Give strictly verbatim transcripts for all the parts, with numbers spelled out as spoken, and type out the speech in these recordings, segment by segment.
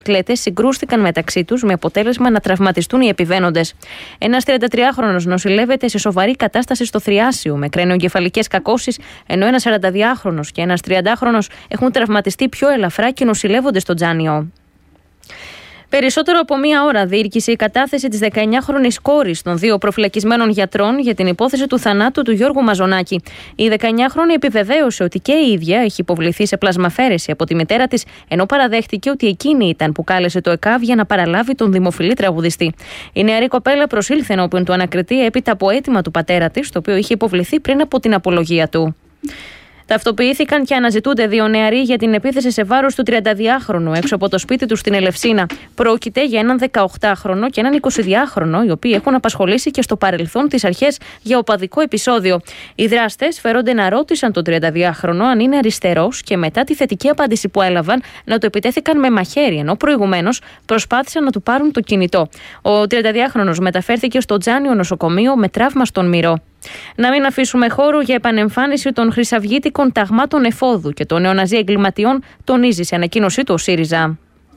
αθλέτες συγκρούστηκαν μεταξύ τους με αποτέλεσμα να τραυματιστούν οι επιβαίνοντες. Ένας τριαντατριάχρονος νοσηλεύεται σε σοβαρή κατάσταση στο Θριάσιο με κρανιογκεφαλικές κακώσεις, ενώ ένας σαρανταδυάχρονος και ένας τριαντάχρονος έχουν τραυματιστεί πιο ελαφρά και νοσηλεύονται στο Τζάνιο. Περισσότερο από μία ώρα διήρκησε η κατάθεση της δεκαεννιάχρονης κόρης των δύο προφυλακισμένων γιατρών για την υπόθεση του θανάτου του Γιώργου Μαζονάκη. Η δεκαεννιάχρονη επιβεβαίωσε ότι και η ίδια έχει υποβληθεί σε πλασμαφαίρεση από τη μητέρα της, ενώ παραδέχτηκε ότι εκείνη ήταν που κάλεσε το ΕΚΑΒ για να παραλάβει τον δημοφιλή τραγουδιστή. Η νεαρή κοπέλα προσήλθε ενώπιον του ανακριτή έπειτα από αίτημα του πατέρα της, το οποίο είχε υποβληθεί πριν από την απολογία του. Ταυτοποιήθηκαν και αναζητούνται δύο νεαροί για την επίθεση σε βάρος του τριανταδυάχρονου έξω από το σπίτι του στην Ελευσίνα. Πρόκειται για έναν δεκαοκτάχρονο και έναν εικοσιδυάχρονο, οι οποίοι έχουν απασχολήσει και στο παρελθόν τις αρχές για οπαδικό επεισόδιο. Οι δράστες φέρονται να ρώτησαν τον τριανταδυάχρονο αν είναι αριστερός και μετά τη θετική απάντηση που έλαβαν να το επιτέθηκαν με μαχαίρι, ενώ προηγουμένως προσπάθησαν να του πάρουν το κινητό. Ο τριανταδυάχρονος μεταφέρθηκε στο Τζάνιο νοσοκομείο με τραύμα στον μυρό. Να μην αφήσουμε χώρο για επανεμφάνιση των χρυσαυγίτικων ταγμάτων εφόδου και των νεοναζί εγκληματιών, τονίζει σε ανακοίνωσή του ο ΣΥΡΙΖΑ.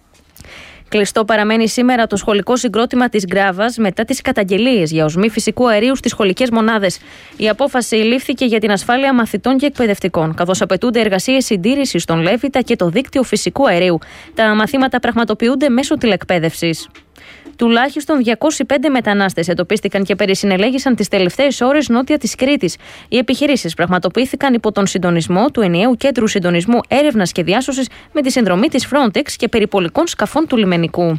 Κλειστό παραμένει σήμερα το σχολικό συγκρότημα της Γκράβας μετά τις καταγγελίες για οσμή φυσικού αερίου στις σχολικές μονάδες. Η απόφαση λήφθηκε για την ασφάλεια μαθητών και εκπαιδευτικών, καθώς απαιτούνται εργασίες συντήρησης στον Λέβητα και το δίκτυο φυσικού αερίου. Τα μαθήματα πραγματοποιούνται μέσω τηλεκπαίδευσης. Τουλάχιστον διακόσιοι πέντε μετανάστες εντοπίστηκαν και περισυνελέγησαν τις τελευταίες ώρες νότια της Κρήτης. Οι επιχειρήσεις πραγματοποιήθηκαν υπό τον συντονισμό του Ενιαίου Κέντρου Συντονισμού Έρευνας και Διάσωσης με τη συνδρομή της Frontex και περιπολικών σκαφών του λιμενικού.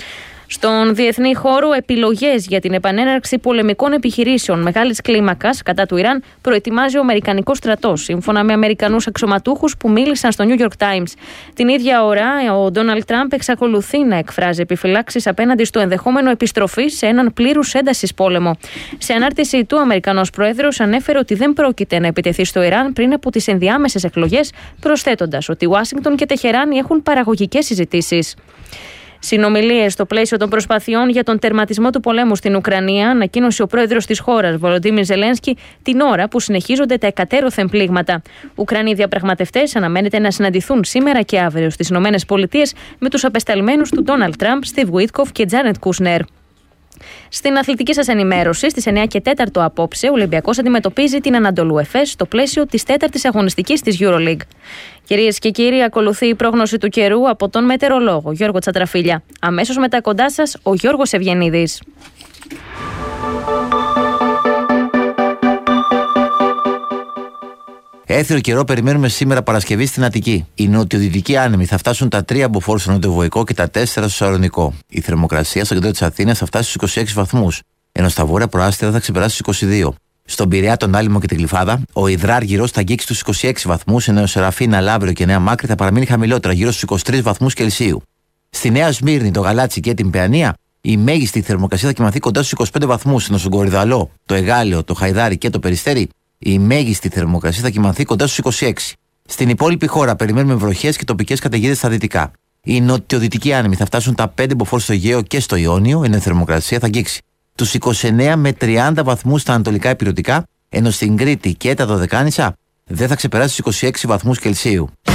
Στον διεθνή χώρο, επιλογές για την επανέναρξη πολεμικών επιχειρήσεων μεγάλης κλίμακας κατά του Ιράν προετοιμάζει ο Αμερικανικός στρατός, σύμφωνα με Αμερικανούς αξιωματούχους που μίλησαν στο New York Times. Την ίδια ώρα, ο Ντόναλντ Τραμπ εξακολουθεί να εκφράζει επιφυλάξεις απέναντι στο ενδεχόμενο επιστροφή σε έναν πλήρους έντασης πόλεμο. Σε ανάρτησή του, ο Αμερικανός Πρόεδρος ανέφερε ότι δεν πρόκειται να επιτεθεί στο Ιράν πριν από τις ενδιάμεσες εκλογές, προσθέτοντας ότι Ουάσιγκτον και Τεχεράνη έχουν παραγωγικές συζητήσεις. Συνομιλίες στο πλαίσιο των προσπαθειών για τον τερματισμό του πολέμου στην Ουκρανία, ανακοίνωσε ο πρόεδρος της χώρας, Βολοντίμιρ Ζελένσκι, την ώρα που συνεχίζονται τα εκατέρωθεν πλήγματα. Ουκρανοί διαπραγματευτές αναμένεται να συναντηθούν σήμερα και αύριο στις ΗΠΑ με τους απεσταλμένους του Ντόναλντ Τραμπ, Στιβ Γουίτκοφ και Τζάρετ Κούσνερ. Στην αθλητική σας ενημέρωση, στις εννιά και τέσσερα απόψε, ο Ολυμπιακός αντιμετωπίζει την Ανατολού Εφές στο πλαίσιο της τέταρτης αγωνιστικής της EuroLeague. Κυρίες και κύριοι, ακολουθεί η πρόγνωση του καιρού από τον μετεωρολόγο Γιώργο Τσατραφίλια. Αμέσως μετά κοντά σας, ο Γιώργος Ευγενίδης. Έθριο καιρό περιμένουμε σήμερα Παρασκευή στην Αττική. Οι νοτιοδυτικοί άνεμοι θα φτάσουν τα τρία μποφόρ στο νοτιοβοϊκό και τα τέσσερα στο Σαλονικό. Η θερμοκρασία στο κέντρο της Αθήνας θα φτάσει στους είκοσι έξι βαθμούς, ενώ στα βόρεια προάστια θα ξεπεράσει τους είκοσι δύο. Στον Πειραιά, τον Άλυμο και την Γλυφάδα, ο Ιδράργυρος θα αγγίξει τους είκοσι έξι βαθμούς, ενώ ο Σεραφίνα, Λαύριο και Νέα Μάκρη θα παραμείνει χαμηλότερα, γύρω στους είκοσι τρεις βαθμούς Κελσίου. Στη Νέα Σμύρνη, το Γαλάτσι και την Παιανία, η μέγιστη θερμοκρασία θα κοιμαθεί κοντά στους είκοσι πέντε βαθμούς, ενώ στον Κορυδαλό, το Εγάλεο, το Χαϊδάρι και το Περιστέρι, η μέγιστη θερμοκρασία θα κοιμαθεί κοντά στους είκοσι έξι. Στην υπόλοιπη χώρα περιμένουμε βροχές και τοπικές καταιγίδες στα δυτικά. Οι νοτιοδυτικοί άνεμοι θα φτάσουν τα πέντε μποφόρ στο Αιγαίο και στο Ιόνιο, ενώ η θερμοκρασία θα αγγίξει τους είκοσι εννέα με τριάντα βαθμούς στα ανατολικά υπηρετικά, ενώ στην Κρήτη και τα Δωδεκάνησα δεν θα ξεπεράσει τους είκοσι έξι βαθμούς Κελσίου.